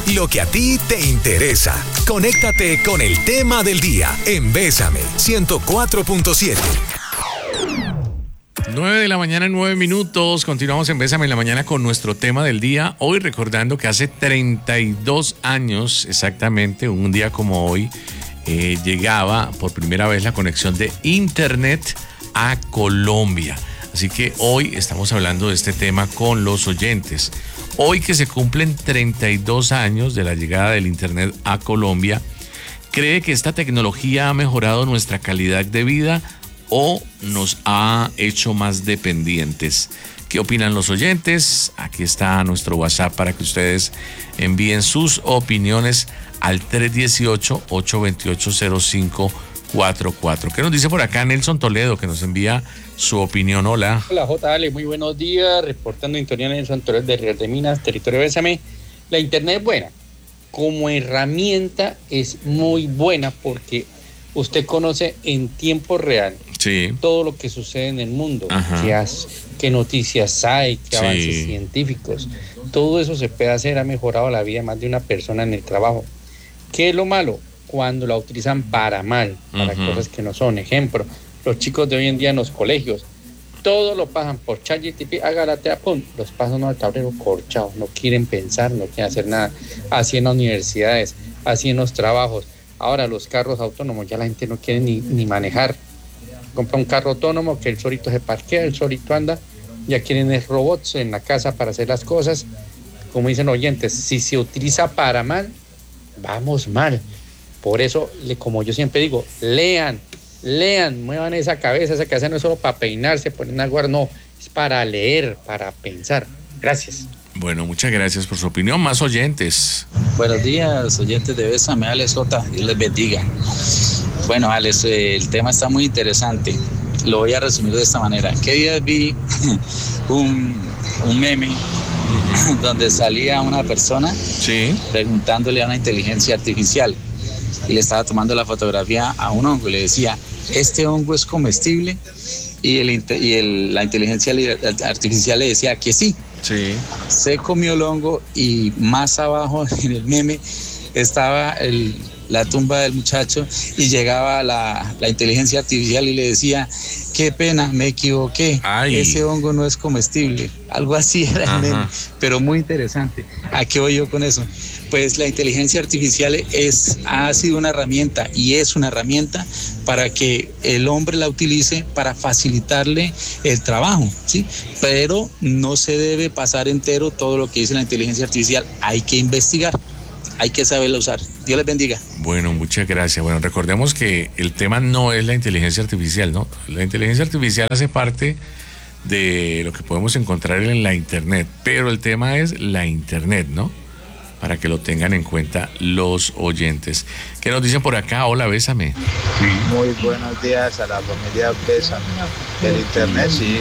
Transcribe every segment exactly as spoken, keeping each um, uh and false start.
Lo que a ti te interesa. Conéctate con el tema del día en Bésame ciento cuatro punto siete. nueve de la mañana, nueve minutos. Continuamos en Bésame en la mañana con nuestro tema del día. Hoy recordando que hace treinta y dos años, exactamente, un día como hoy, eh, llegaba por primera vez la conexión de Internet a Colombia. Así que hoy estamos hablando de este tema con los oyentes. Hoy que se cumplen treinta y dos años de la llegada del Internet a Colombia, ¿cree que esta tecnología ha mejorado nuestra calidad de vida o nos ha hecho más dependientes? ¿Qué opinan los oyentes? Aquí está nuestro WhatsApp para que ustedes envíen sus opiniones al tres uno ocho, ocho dos ocho, cero cinco cuatro cuatro. ¿Qué nos dice por acá Nelson Toledo, que nos envía su opinión? Hola. Hola, J. Ale, muy buenos días. Reportando Antonio Nelson Toledo de Río de Minas, territorio Bésame. La internet es buena. Como herramienta es muy buena porque usted conoce en tiempo real sí. todo lo que sucede en el mundo, qué, has, qué noticias hay, qué sí. avances científicos. Todo eso se puede hacer, ha mejorado la vida de más de una persona en el trabajo. ¿Qué es lo malo? Cuando la utilizan para mal, para uh-huh. cosas que no son. Ejemplo, los chicos de hoy en día en los colegios, todo lo pasan por ChatGPT, hágala, pum, los pasan al tablero corchado, no quieren pensar, no quieren hacer nada. Así en las universidades, así en los trabajos. Ahora los carros autónomos, ya la gente no quiere ni, ni manejar. Compra un carro autónomo que el solito se parquea, el solito anda, ya quieren es robots en la casa para hacer las cosas. Como dicen oyentes, si se utiliza para mal, vamos mal. Por eso, como yo siempre digo, lean, lean, muevan esa cabeza, esa cabeza no es solo para peinarse, poner a guardar, no, es para leer, para pensar. Gracias. Bueno, muchas gracias por su opinión. Más oyentes. Buenos días, oyentes de Bésame, Alex J. Dios les bendiga. Bueno, Alex, eh, el tema está muy interesante. Lo voy a resumir de esta manera. ¿Qué día vi un, un meme uh-huh. donde salía una persona sí. preguntándole a una inteligencia artificial y le estaba tomando la fotografía a un hongo y le decía, ¿este hongo es comestible? Y, el, y el, la inteligencia artificial le decía que sí. Sí. Se comió el hongo y más abajo en el meme estaba el, la tumba del muchacho y llegaba la, la inteligencia artificial y le decía, qué pena, me equivoqué, Ay. ese hongo no es comestible. Algo así era el meme, pero muy interesante. ¿A qué voy yo con eso? Pues la inteligencia artificial es, ha sido una herramienta y es una herramienta para que el hombre la utilice para facilitarle el trabajo, ¿sí? Pero no se debe pasar entero todo lo que dice la inteligencia artificial. Hay que investigar, hay que saberla usar. Dios les bendiga. Bueno, muchas gracias. Bueno, recordemos que el tema no es la inteligencia artificial, ¿no? La inteligencia artificial hace parte de lo que podemos encontrar en la internet, pero el tema es la internet, ¿no? Para que lo tengan en cuenta los oyentes. ¿Qué nos dicen por acá? Hola, Bésame. Muy buenos días a la familia Bésame. El internet sí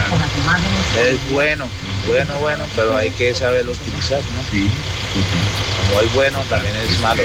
es bueno, bueno, bueno, pero hay que saberlo utilizar, ¿no? Sí. Como es bueno, también es malo.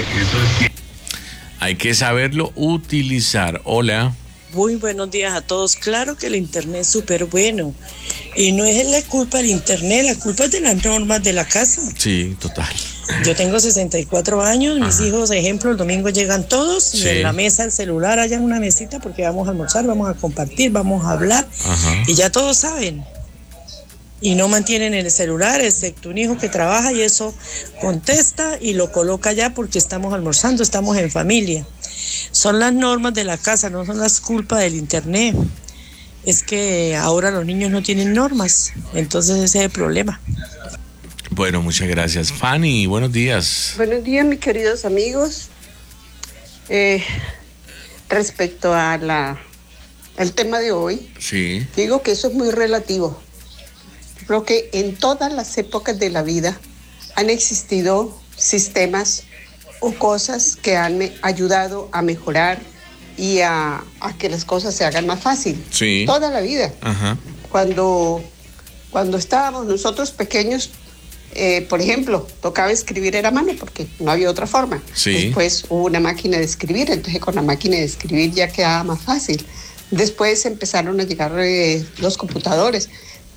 Hay que saberlo utilizar. Hola. Muy buenos días a todos. Claro que el internet es súper bueno. Y no es la culpa del internet, la culpa es de las normas de la casa. Sí, total. Yo tengo sesenta y cuatro años, mis Ajá. hijos, ejemplo, el domingo llegan todos sí. y en la mesa el celular, allá en una mesita porque vamos a almorzar, vamos a compartir, vamos a hablar Ajá. y ya todos saben. Y no mantienen el celular, excepto un hijo que trabaja y eso contesta y lo coloca allá porque estamos almorzando, estamos en familia. Son las normas de la casa, no son las culpas del internet. Es que ahora los niños no tienen normas, entonces ese es el problema. Bueno, muchas gracias. Fanny, buenos días. Buenos días, mis queridos amigos. Eh, respecto a la el tema de hoy, sí. digo que eso es muy relativo. Creo que en todas las épocas de la vida han existido sistemas o cosas que han ayudado a mejorar y a, a que las cosas se hagan más fácil. Sí. Toda la vida. Ajá. Cuando, cuando estábamos nosotros pequeños, eh, por ejemplo, tocaba escribir era a mano porque no había otra forma. Sí. Después hubo una máquina de escribir, entonces con la máquina de escribir ya quedaba más fácil. Después empezaron a llegar eh, los computadores.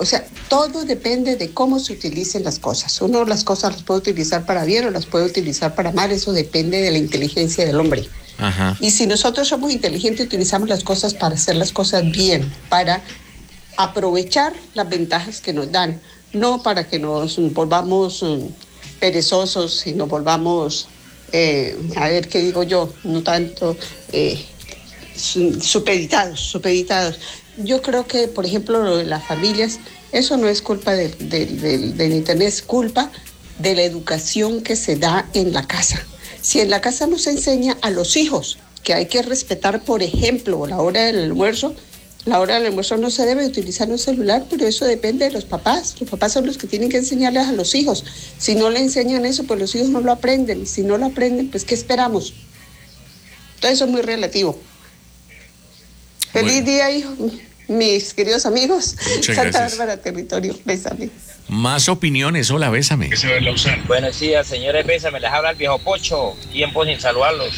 O sea, todo depende de cómo se utilicen las cosas. Uno las cosas las puede utilizar para bien o las puede utilizar para mal, eso depende de la inteligencia del hombre. Ajá. Y si nosotros somos inteligentes, utilizamos las cosas para hacer las cosas bien, para aprovechar las ventajas que nos dan, no para que nos volvamos um, perezosos y nos volvamos, eh, a ver qué digo yo, no tanto eh, supeditados, supeditados. Yo creo que, por ejemplo, lo de las familias, eso no es culpa de, de, de, del Internet, es culpa de la educación que se da en la casa. Si en la casa nos enseña a los hijos que hay que respetar, por ejemplo, la hora del almuerzo, la hora del almuerzo no se debe utilizar un celular, pero eso depende de los papás. Los papás son los que tienen que enseñarles a los hijos. Si no le enseñan eso, pues los hijos no lo aprenden. Si no lo aprenden, pues ¿qué esperamos? Entonces eso es muy relativo. Feliz bueno. día, hijo, mis queridos amigos. Muchas Santa gracias. Bárbara, territorio, bésame. Más opiniones, hola, bésame. Buenos días, señores, bésame, les habla el viejo Pocho, tiempo sin saludarlos.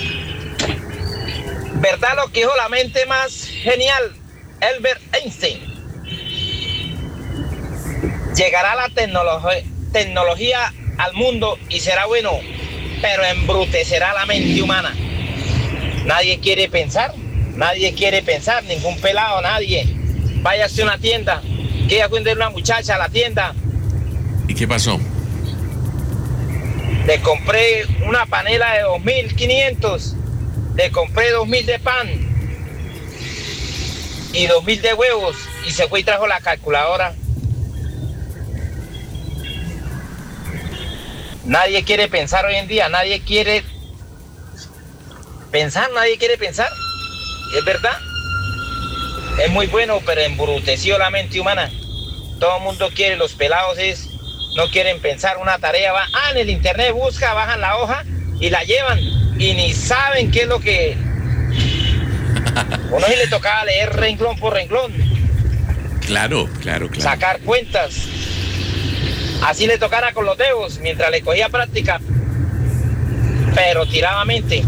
¿Verdad lo que dijo la mente más genial, Albert Einstein? Llegará la tecnología, tecnología al mundo y será bueno, pero embrutecerá la mente humana. Nadie quiere pensar. Nadie quiere pensar, ningún pelado, nadie. Váyase a una tienda, que ella fue a una muchacha a la tienda. ¿Y qué pasó? Le compré una panela de dos mil quinientos, le compré dos mil de pan y dos mil de huevos y se fue y trajo la calculadora. Nadie quiere pensar hoy en día, nadie quiere pensar, nadie quiere pensar. Es verdad, es muy bueno, pero embruteció la mente humana. Todo el mundo quiere, los pelados es, no quieren pensar una tarea, va, ah, en el internet busca, bajan la hoja y la llevan y ni saben qué es lo que... Uno sí le tocaba leer renglón por renglón. Claro, claro, claro. Sacar cuentas. Así le tocara con los dedos mientras le cogía práctica, pero tiradamente.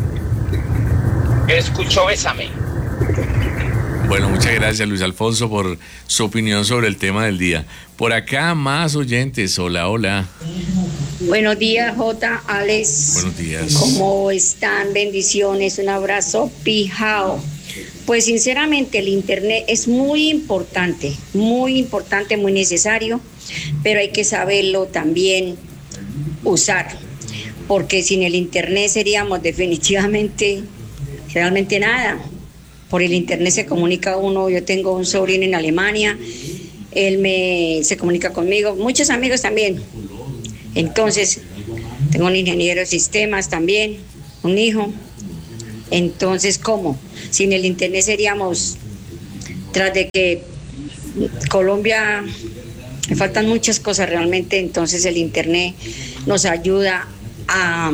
Escucho, bésame. Bueno, muchas gracias, Luis Alfonso, por su opinión sobre el tema del día. Por acá, más oyentes. Hola, hola. Buenos días, J. Alex. Buenos días. ¿Cómo están? Bendiciones. Un abrazo pijao. Pues sinceramente el internet es muy importante, muy importante, muy necesario, pero hay que saberlo también usar, porque sin el internet seríamos definitivamente... realmente nada. Por el internet se comunica uno. Yo tengo un sobrino en Alemania, él me se comunica conmigo, muchos amigos también. Entonces tengo un ingeniero de sistemas también, un hijo. Entonces, ¿cómo? Sin el internet seríamos, tras de que Colombia le faltan muchas cosas realmente, entonces el internet nos ayuda a...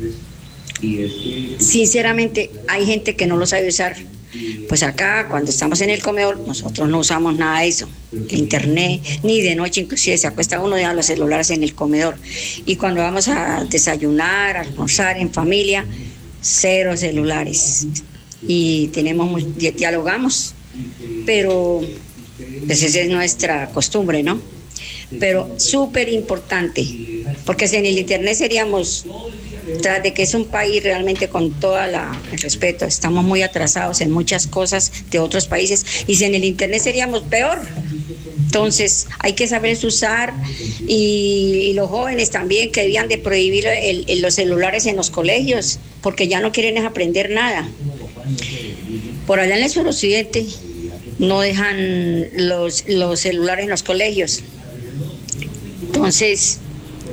Sinceramente, hay gente que no lo sabe usar. Pues acá, cuando estamos en el comedor, nosotros no usamos nada de eso. Internet, ni de noche, inclusive se acuesta uno, deja los celulares en el comedor. Y cuando vamos a desayunar, a almorzar en familia, cero celulares. Y tenemos, dialogamos, pero pues esa es nuestra costumbre, ¿no? Pero súper importante, porque si en el internet seríamos... tras de que es un país realmente con todo el respeto, estamos muy atrasados en muchas cosas de otros países y si en el internet seríamos peor. Entonces hay que saber usar y, y los jóvenes también que debían de prohibir el, el, los celulares en los colegios porque ya no quieren aprender nada. Por allá en el suroccidente no dejan los, los celulares en los colegios. Entonces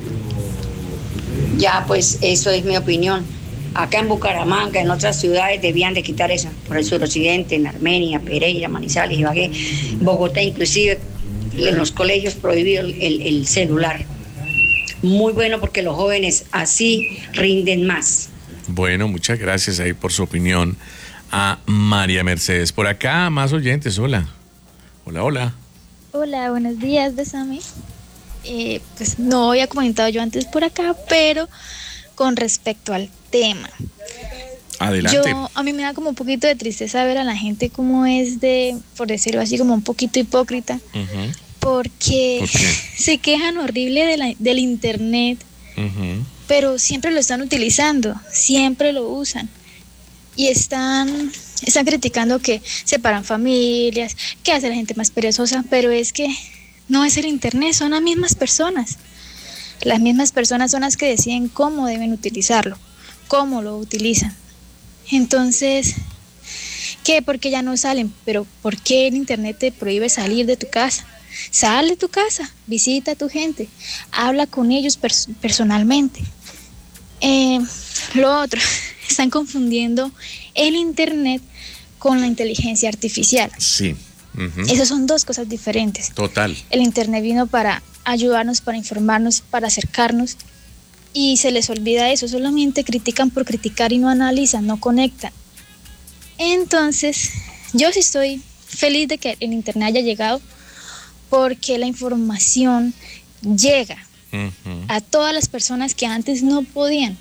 ya, pues, eso es mi opinión. Acá en Bucaramanga, en otras ciudades, debían de quitar eso. Por el suroccidente, en Armenia, Pereira, Manizales, Ibagué, Bogotá, inclusive, en los colegios prohibido el, el celular. Muy bueno porque los jóvenes así rinden más. Bueno, muchas gracias ahí por su opinión a María Mercedes. Por acá, más oyentes. Hola. Hola, hola. Hola, buenos días, Besame. Eh, pues no había comentado yo antes por acá, pero con respecto al tema. Adelante. Yo, a mí me da como un poquito de tristeza ver a la gente como es de, por decirlo así, como un poquito hipócrita. Uh-huh. Porque ¿Por qué? se quejan horrible de la, del internet, uh-huh. pero siempre lo están utilizando, siempre lo usan. Y están, están criticando que separan familias, que hace la gente más perezosa, pero es que no es el internet, son las mismas personas. Las mismas personas son las que deciden cómo deben utilizarlo, cómo lo utilizan. Entonces, ¿qué? Porque ya no salen, pero ¿por qué el internet te prohíbe salir de tu casa? Sal de tu casa, visita a tu gente, habla con ellos pers- personalmente. Eh, lo otro, están confundiendo el internet con la inteligencia artificial. Sí. Uh-huh. Esas son dos cosas diferentes. Total. El internet vino para ayudarnos, para informarnos, para acercarnos, y se les olvida eso, solamente critican por criticar y no analizan, no conectan. Entonces, yo sí estoy feliz de que el internet haya llegado, porque la información llega uh-huh. a todas las personas que antes no podían.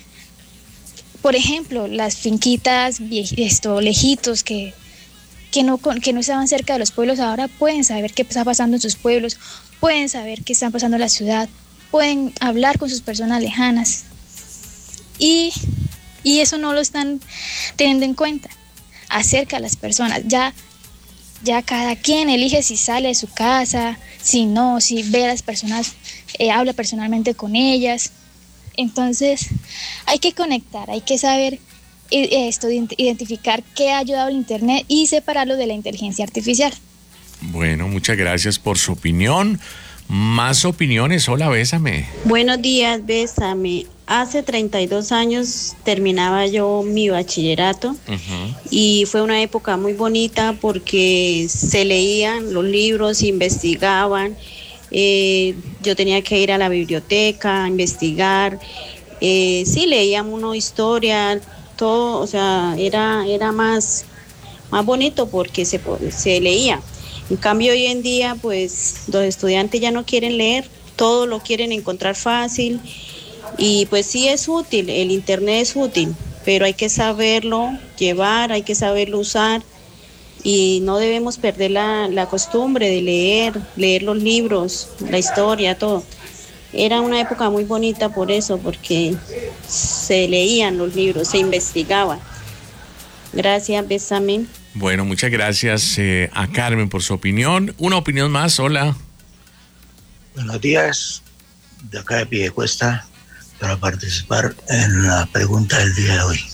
Por ejemplo, las finquitas, esto, lejitos que, que, no, que no estaban cerca de los pueblos, ahora pueden saber qué está pasando en sus pueblos, pueden saber qué está pasando en la ciudad, pueden hablar con sus personas lejanas. Y, y eso no lo están teniendo en cuenta. Acerca a las personas. Ya, ya cada quien elige si sale de su casa, si no, si ve a las personas, eh, habla personalmente con ellas. Entonces, hay que conectar, hay que saber esto, identificar qué ha ayudado el internet y separarlo de la inteligencia artificial. Bueno, muchas gracias por su opinión. Más opiniones. Hola, Bésame. Buenos días, Bésame. Hace treinta y dos años terminaba yo mi bachillerato uh-huh. y fue una época muy bonita porque se leían los libros, se investigaban. Eh, yo tenía que ir a la biblioteca a investigar. Eh, sí, leíamos una historia, todo, o sea, era, era más, más bonito porque se, se leía. En cambio, hoy en día, pues, los estudiantes ya no quieren leer, todo lo quieren encontrar fácil. Y pues sí es útil, el internet es útil, pero hay que saberlo llevar, hay que saberlo usar y no debemos perder la, la costumbre de leer, leer los libros, la historia, todo. Era una época muy bonita por eso, porque se leían los libros, se investigaban. Gracias, Bésame. Bueno, muchas gracias eh, a Carmen por su opinión. Una opinión más, hola. Buenos días, de acá de Piedecuesta, para participar en la pregunta del día de hoy.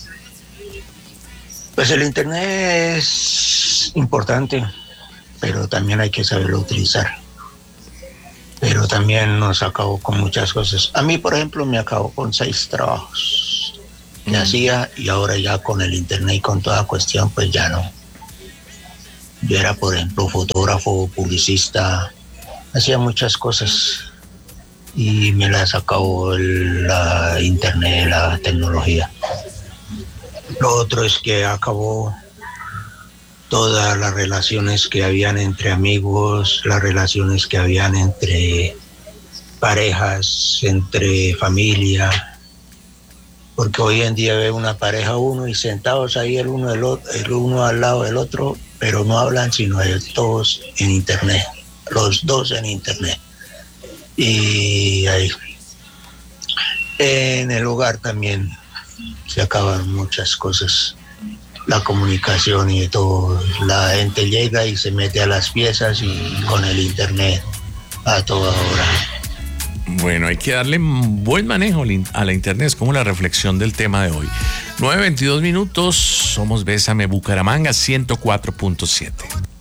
Pues el internet es importante, pero también hay que saberlo utilizar. Pero también nos acabó con muchas cosas. A mí, por ejemplo, me acabó con seis trabajos que mm. hacía, y ahora ya con el internet y con toda cuestión, pues ya no. Yo era, por ejemplo, fotógrafo, publicista, hacía muchas cosas y me las acabó el, la internet, la tecnología. Lo otro es que acabó todas las relaciones que habían entre amigos, las relaciones que habían entre parejas, entre familia, porque hoy en día ve una pareja uno y sentados ahí el uno, el otro, el uno al lado del otro, pero no hablan sino de todos en internet, los dos en internet. Y ahí en el hogar también se acaban muchas cosas, la comunicación y de todo. La gente llega y se mete a las piezas y con el internet a toda hora. Bueno, hay que darle buen manejo a la internet, es como la reflexión del tema de hoy. nueve veintidós minutos, somos Bésame Bucaramanga ciento cuatro punto siete.